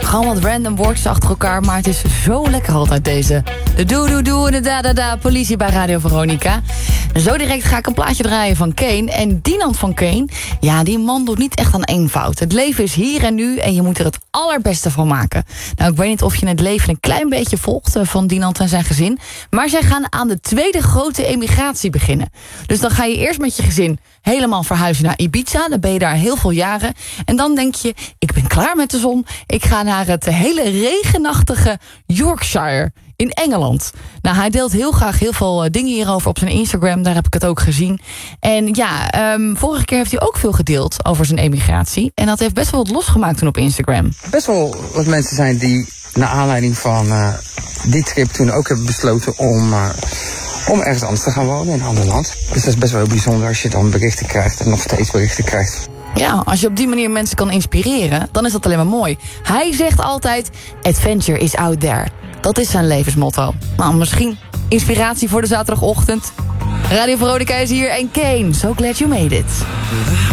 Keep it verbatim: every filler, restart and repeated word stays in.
gewoon wat random woordjes achter elkaar, maar het is zo lekker altijd deze. De doe-doe-doe en de da-da-da, politie bij Radio Veronica. Zo direct ga ik een plaatje draaien van Kane. En Dinant van Kane, ja, die man doet niet echt aan één fout. Het leven is hier en nu en je moet er het allerbeste van maken. Nou, ik weet niet of je het leven een klein beetje volgt van Dinant en zijn gezin, maar zij gaan aan de tweede grote emigratie beginnen. Dus dan ga je eerst met je gezin helemaal verhuizen naar Ibiza. Dan ben je daar heel veel jaren. En dan denk je, ik ben klaar met de zon. Ik ga naar het hele regenachtige Yorkshire in Engeland. Nou, hij deelt heel graag heel veel uh, dingen hierover op zijn Instagram. Daar heb ik het ook gezien. En ja, um, vorige keer heeft hij ook veel gedeeld over zijn emigratie. En dat heeft best wel wat losgemaakt toen op Instagram. Best wel wat mensen zijn die naar aanleiding van uh, die trip toen ook hebben besloten om... Uh, om ergens anders te gaan wonen in een ander land. Dus dat is best wel heel bijzonder als je dan berichten krijgt en nog steeds berichten krijgt. Ja, als je op die manier mensen kan inspireren, dan is dat alleen maar mooi. Hij zegt altijd, adventure is out there. Dat is zijn levensmotto. Nou, misschien inspiratie voor de zaterdagochtend. Radio Veronica is hier en Kane, so glad you made it.